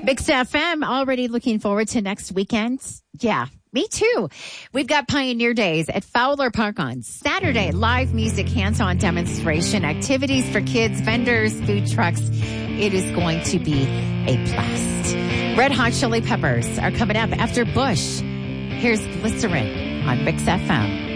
Mix FM, already looking forward to next weekend. Yeah, me too. We've got Pioneer Days at Fowler Park on Saturday. Live music, hands-on demonstration, activities for kids, vendors, food trucks. It is going to be a blast. Red Hot Chili Peppers are coming up after Bush. Here's Glycerin on Mix FM.